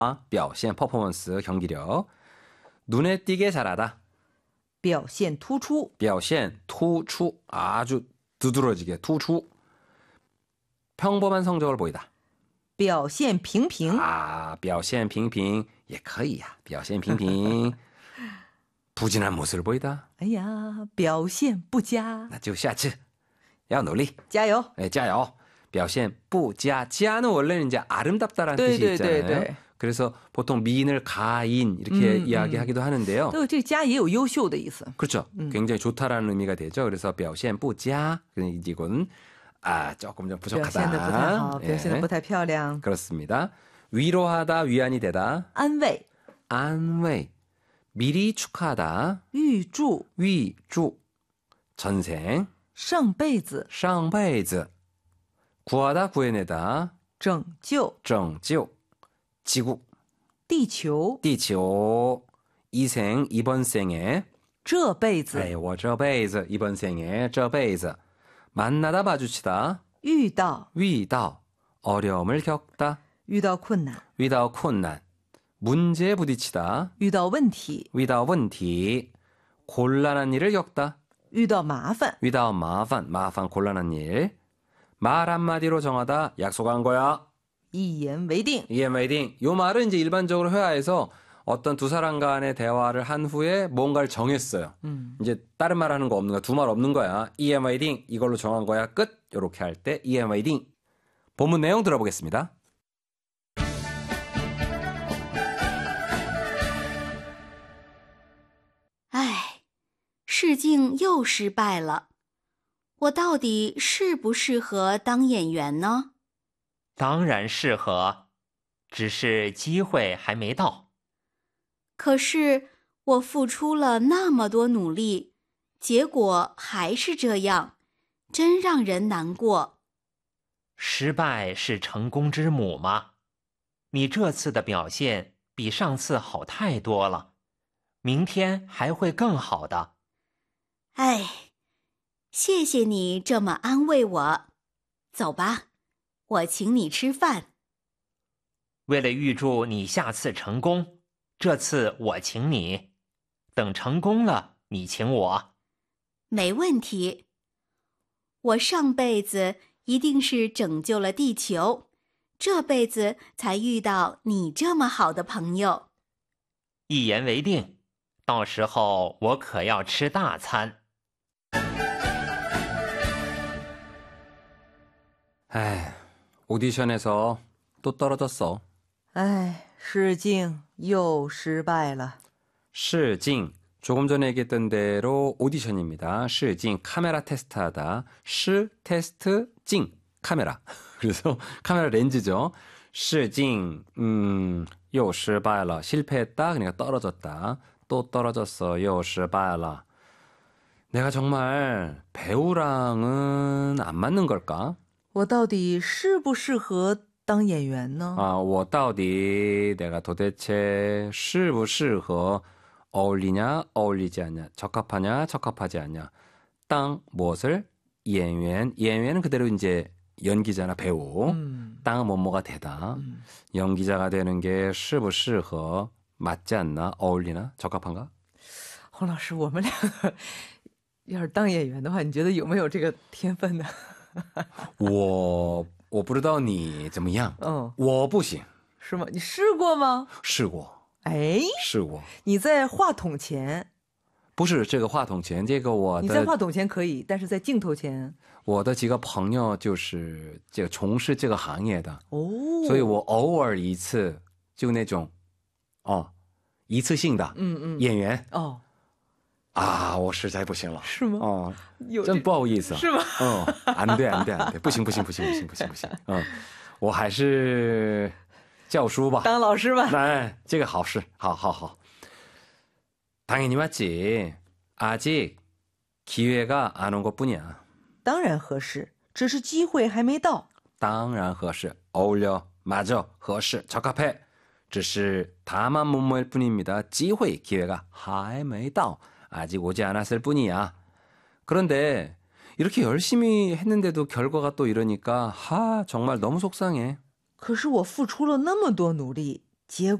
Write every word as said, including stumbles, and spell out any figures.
表现 퍼포먼스 경기력. 눈에 띄게 잘하다. 表现突出表现突出 아주 두드러지게 突出. 평범한 성적을 보이다. 表现平平 아, 表现平平也可以呀. 表现平平. 부진한 모습을 보이다. 哎呀表现不佳那就下次要努力. 加油 네, 加油. 表现不佳.佳는 원래는 이제 아름답다라는 뜻이 네, 있잖아요. 네, 네. 그래서 보통 미인을 가인 이렇게 음, 이야기하기도 하는데요. 또这佳也有优秀的意思 그렇죠. 음. 굉장히 좋다라는 의미가 되죠. 그래서 表现不佳. 이건 아, 조금 좀 表现得不太 부족하다. 好表现得不太漂亮 그렇습니다. 위로하다, 위안이 되다. 安慰 안慰. 미리 축하하다. 预祝 위祝. 전생. 上辈子上辈子. 구하다, 구해내다. 拯救拯救. 지구. 地球地球. 이생, 이번 생에. 这辈子 네, 我这辈子, 이번 생에, 这辈子. 만나다, 마주치다. 遇到遇到. 어려움을 겪다. 遇到困难遇到困难. 문제에 부딪히다. 遇到问题遇到问题. 곤란한 일을 겪다. 遇到麻烦遇到麻烦, 마판 곤란한 일. 말 한마디로 정하다. 약속한 거야. 一言为定 이게 메이딩. 요 말은 이제 일반적으로 회화에서 어떤 두 사람 간의 대화를 한 후에 뭔가를 정했어요. 음. 이제 다른 말 하는 거 없는 거야. 두 말 없는 거야. 이게 메이딩. 이걸로 정한 거야. 끝. 요렇게 할 때 이게 메이딩. 본문 내용 들어보겠습니다. 唉，试镜又失败了，我到底适不适合当演员呢？ 当然适合，只是机会还没到。 可是我付出了那么多努力，结果还是这样，真让人难过。 失败是成功之母吗？你这次的表现比上次好太多了，明天还会更好的。 唉，谢谢你这么安慰我。走吧，我请你吃饭。 为了预祝你下次成功，这次我请你，等成功了你请我。 没问题。我上辈子一定是拯救了地球，这辈子才遇到你这么好的朋友。 一言为定，到时候我可要吃大餐。 에이, 오디션에서 또 떨어졌어. 唉试镜又失败了 시징. 조금 전에 얘기했던 대로 오디션입니다. 시징, 카메라 테스트하다. 시 테스트, 징, 카메라. 그래서 카메라 렌즈죠. 시징, 음, 요失败了. 실패했다. 그러니까 떨어졌다. 또 떨어졌어. 요失败了. 내가 정말 배우랑은 안 맞는 걸까? 我到底适不适合当演员呢 아, 我到底 내가 도대체 适不适合 어울리냐, 어울리지 않냐, 적합하냐, 적합하지 않냐. 땅 무엇을? 연员, 연员그대로 이제 연기자나 배우. 음. 땅 뭐뭐가 되다. 음. 연기자가 되는 게 适不适合 맞지 않나, 어울리나, 적합한가? 洪老师我们两个要是当演员的话你觉得有没有这个天分呢我我不知道你怎么样。 嗯， 我不行。 是吗？你试过吗？ 试过。 哎， 试过。 你在话筒前？ 不是这个话筒前，这个我的。 你在话筒前可以，但是在镜头前。 我的几个朋友就是这个从事这个行业的哦， 所以我偶尔一次就那种哦一次性的嗯嗯演员哦。 啊，我实在不行了。 是吗？ 哦， 有真不好意思。 是吗？ 嗯，安对安对安对，不行不行不行不行不行不行。嗯，我还是教书吧， 当老师吧。 哎，这个好事，好好好。당연히 맞지. 아직 기회가 안 온 것뿐이야. 当然合适，只是机会还没到。 当然合适. 어울려, 맞아, 合适, 적합해. 只是다만 못모일 뿐입니다. 기회, 기회가 还没到. 아직 오지 않았을 뿐이야. 그런데 이렇게 열심히 했는데도 결과가 또 이러니까 하 정말 너무 속상해. 可是我付出了那么多努力， 结